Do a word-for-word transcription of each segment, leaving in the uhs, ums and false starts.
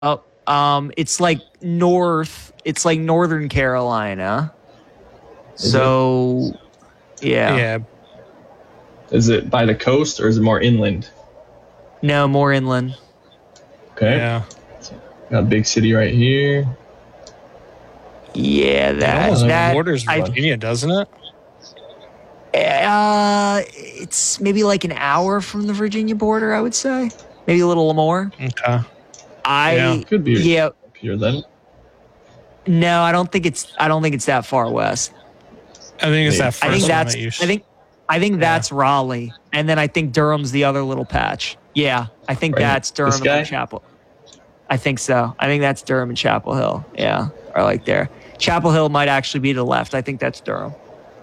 Oh, um, it's like north. It's like Northern Carolina. Is so, it? yeah. Yeah. Is it by the coast or is it more inland? No, more inland. Okay. Yeah. Got a big city right here. Yeah, that Oh, that borders Virginia, I, doesn't it? Uh, it's maybe like an hour from the Virginia border, I would say. Maybe a little more. Okay. I yeah. could be yeah. up here then. No, I don't think it's. I don't think it's that far west. I think it's that. First I think one that's. That you I think. I think yeah. that's Raleigh, and then I think Durham's the other little patch. Yeah, I think right. that's Durham this guy? and Chapel. I think so. I think that's Durham and Chapel Hill. Yeah, or like there. Chapel Hill might actually be to the left. I think that's Durham.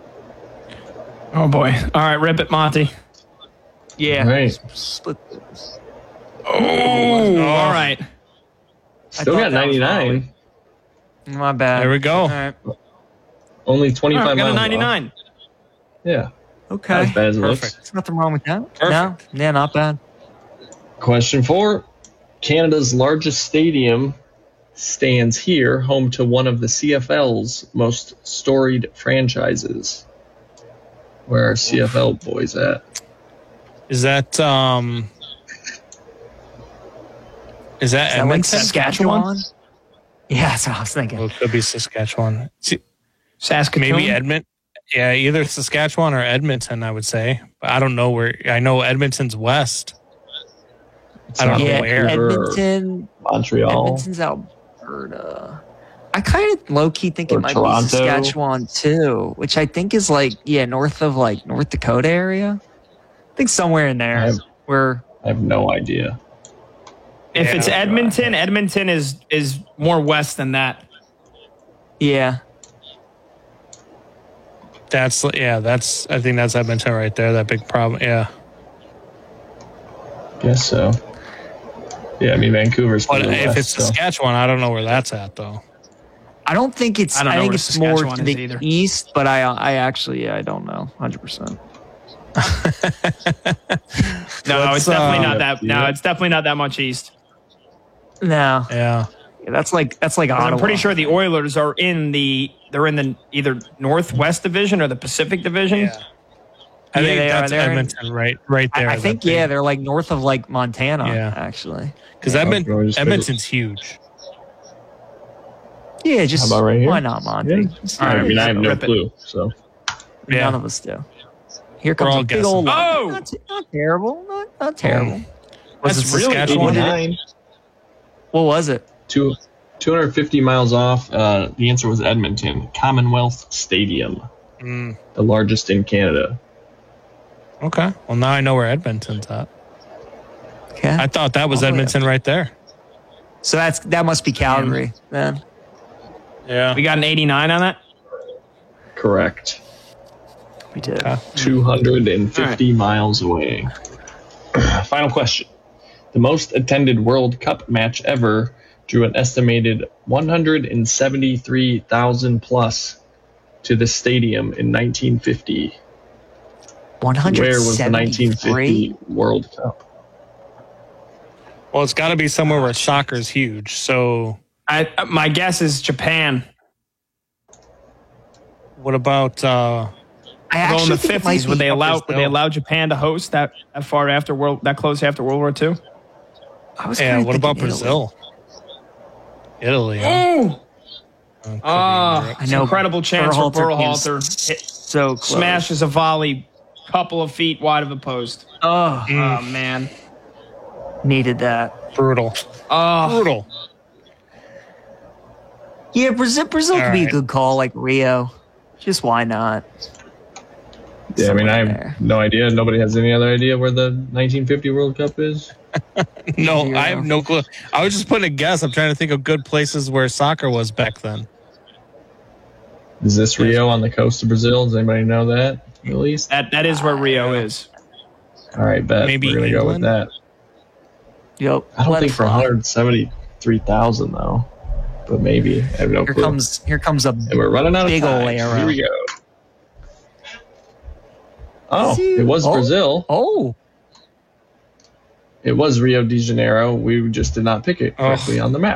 Oh boy! All right, rip it, Monty. Yeah. Right. Split. Oh, oh, all right. Still got ninety-nine. My bad. There we go. All right. Only twenty-five right, got miles. a ninety-nine. Off. Yeah. Okay. Not as bad as it Perfect. looks. There's nothing wrong with that. Perfect. No. Yeah, not bad. Question four. Canada's largest stadium stands here, home to one of the C F L's most storied franchises. Where are C F L boys at? Is that um? Is that Is that Edmonton? like Saskatchewan? Yeah, that's what I was thinking. Well, it could be Saskatchewan. See, Saskatoon? maybe Edmonton. Yeah, either Saskatchewan or Edmonton, I would say. But I don't know where. I know Edmonton's west. It's I don't yeah, know where. Edmonton. Montreal. Edmonton's Alberta. I kind of low key think Or it might Toronto. be Saskatchewan too, which I think is like yeah north of like North Dakota area. I think somewhere in there I have, where I have no idea. If Yeah. it's Edmonton, Edmonton is is more west than that. yeah. That's yeah. That's I think that's Edmonton right there. That big problem. Yeah. Guess so. Yeah, I mean Vancouver's. But further if west, it's so. Saskatchewan, I don't know where that's at though. I don't think it's. I I, don't know think where it's more Saskatchewan to is the either. east, but I I actually yeah I don't know one hundred percent. No, Let's, it's definitely uh, not that. No, yeah. it's definitely not that much east. No, Yeah. yeah, that's like that's like Ottawa. I'm pretty sure the Oilers are in the. They're in the either Northwest Division or the Pacific Division. Yeah. I Yeah, think they are. that's They're in- Edmonton, right, right there. I, I think yeah they're like north of like Montana. Yeah. actually. because Yeah, Edmonton, I'll just Edmonton's huge. Yeah, just How about right here? why not, Monty? Yeah. Just- All right, I mean, I have no Rip it. clue. So Yeah. None of us do. Here We're comes all a big guessing. old. Oh! not, not terrible. Not not terrible. Was That's it really Saskatchewan? eighty-nine. What was it? Two, two hundred fifty miles off. Uh, the answer was Edmonton. Commonwealth Stadium, Mm, the largest in Canada. okay. Well, now I know where Edmonton's at. Okay. I thought that was Oh, yeah. Edmonton right there. So that's that must be Calgary then. Yeah. We got an eighty-nine on that. Correct. We did. Okay. two hundred fifty miles away. Final question. The most attended World Cup match ever drew an estimated one hundred seventy-three thousand plus to the stadium in nineteen fifty. One hundred Where was the nineteen seventy-three. fifty World Cup? Well, it's got to be somewhere where soccer's huge. So, I, my guess is Japan. what about? Uh, I Although in actually the think it might fifties, would be- they allow would they Brazil. allow Japan to host that, that far after world that close after World War Two? I was yeah. kinda What about thinking Italy. Brazil? Italy. Huh? Oh, Uh, could be ah, Europe. I know incredible chance for Berhalter Berhalter. came Hit, So close. smashes a volley, couple of feet wide of the post. Oh, Oh man. needed that. Brutal. Oh, Brutal. Yeah, Brazil. Brazil All could be a right. good call, like Rio. Just why not? Yeah, I mean, I have Somewhere there. no idea. Nobody has any other idea where the nineteen fifty World Cup is? No, Zero. I have no clue. I was just putting a guess. I'm trying to think of good places where soccer was back then. Is this Rio on the coast of Brazil? Does anybody know that, at least? that that is where Rio is. All right, bet. Maybe We're going to go with England? that. Yep. I don't let think it for fly. one hundred seventy-three thousand, though. But maybe. I have no Here clue. comes here comes a And we're running out of big time. ol' arrow. Here we go. Oh, See? it was Oh. Brazil. Oh, It was Rio de Janeiro. We just did not pick it correctly on the map.